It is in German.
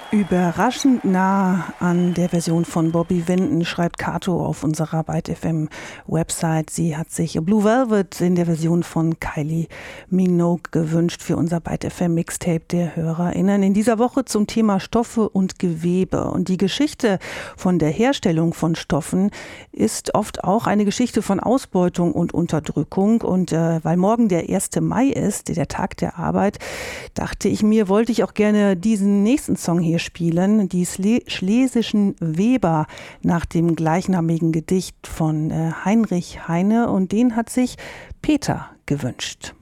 Überraschend nah an der Version von Bobby Vinton, schreibt Kato auf unserer Byte FM Website. Sie hat sich Blue Velvet in der Version von Kylie Minogue gewünscht für unser Byte FM Mixtape der HörerInnen. In dieser Woche zum Thema Stoffe und Gewebe. Und die Geschichte von der Herstellung von Stoffen ist oft auch eine Geschichte von Ausbeutung und Unterdrückung. Und weil morgen der 1. Mai ist, der Tag der Arbeit, dachte ich mir, wollte ich auch gerne diesen nächsten Song hier spielen, die Schlesischen Weber nach dem gleichnamigen Gedicht von Heinrich Heine, und den hat sich Peter gewünscht.